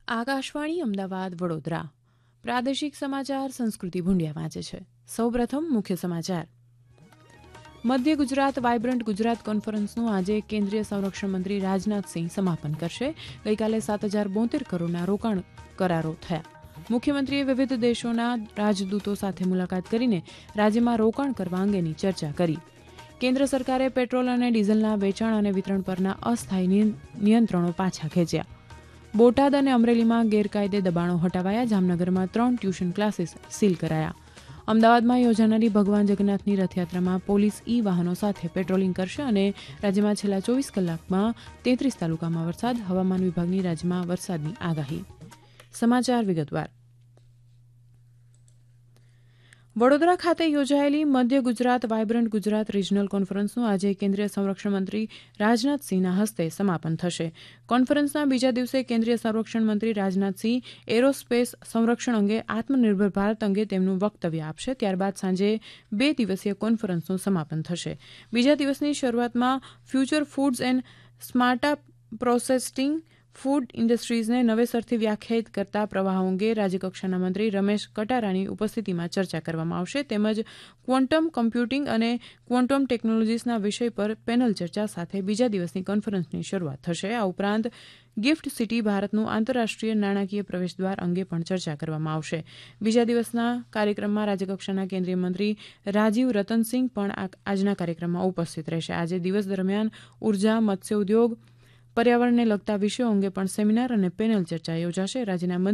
આકાશવાણી અમદાવાદ વડોદરા પ્રાદેશિક સમાચાર સંસ્કૃતિ ભુંડિયા વાંચે છે. સૌપ્રથમ મુખ્ય સમાચાર. મધ્ય ગુજરાત વાયબ્રન્ટ ગુજરાત કોન્ફરન્સનું આજે કેન્દ્રીય સંરક્ષણ મંત્રી રાજનાથસિંહ સમાપન કરશે. ગઈકાલે 7,072 કરોડના રોકાણ કરારો થયા. મુખ્યમંત્રીએ વિવિધ દેશોના રાજદૂતો સાથે મુલાકાત કરીને રાજ્યમાં રોકાણ કરવા અંગેની ચર્ચા કરી. કેન્દ્ર સરકારે પેટ્રોલ અને ડીઝલના વેચાણ અને વિતરણ પરના અસ્થાયી નિયંત્રણો પાછા ખેંચ્યા. બોટાદ અને અમરેલીમાં ગેરકાયદે દબાણો હટાવાયા. જામનગરમાં 3 ટ્યુશન ક્લાસીસ સીલ કરાયા. અમદાવાદમાં યોજાનારી ભગવાન જગન્નાથની રથયાત્રામાં પોલીસ વાહનો સાથે પેટ્રોલિંગ કરશે અને રાજ્યમાં છેલ્લા 24 કલાકમાં 33 તાલુકામાં વરસાદ. હવામાન વિભાગની રાજ્યમાં વરસાદની આગાહી. સમાચાર વિગતવાર. વડોદરા ખાતે યોજાયેલી મધ્ય ગુજરાત વાયબ્રન્ટ ગુજરાત રિજનલ કોન્ફરન્સનું આજે કેન્દ્રીય સંરક્ષણ મંત્રી રાજનાથસિંહના હસ્તે સમાપન થશે. કોન્ફરન્સના બીજા દિવસે કેન્દ્રીય સંરક્ષણ મંત્રી રાજનાથસિંહ એરોસ્પેસ સંરક્ષણ અંગે આત્મનિર્ભર ભારત અંગે તેમનું વક્તવ્ય આપશે. ત્યારબાદ સાંજે 2 દિવસીય કોન્ફરન્સનું સમાપન થશે. બીજા દિવસની શરૂઆતમાં future foods and સ્માર્ટઅપ processing food ઇન્ડસ્ટ્રીઝને નવેસરથી વ્યાખ્યાયિત કરતા પ્રવાહો અંગે રાજ્યકક્ષાના મંત્રી રમેશ કટારાની ઉપસ્થિતિમાં ચર્ચા કરવામાં આવશે. તેમજ ક્વોન્ટમ કમ્પ્યુટિંગ અને ક્વોન્ટમ ટેકનોલોજીસના વિષય પર પેનલ ચર્ચા સાથે બીજા દિવસની કોન્ફરન્સની શરૂઆત થશે. આ ઉપરાંત ગિફ્ટ સિટી ભારતનું આંતરરાષ્ટ્રીય નાણાકીય પ્રવેશદ્વાર અંગે પણ ચર્ચા કરવામાં આવશે. બીજા દિવસના કાર્યક્રમમાં રાજ્યકક્ષાના કેન્દ્રીય મંત્રી રાજીવ રતનસિંહ પણ આજના કાર્યક્રમમાં ઉપસ્થિત રહેશે. આજે દિવસ દરમિયાન ઉર્જા, મત્સ્ય ઉદ્યોગ, પર્યાવરણને લગતા વિષયો અંગે પણ સેમિનાર અને પેનલ ચર્ચા યોજાશે. રાજ્યના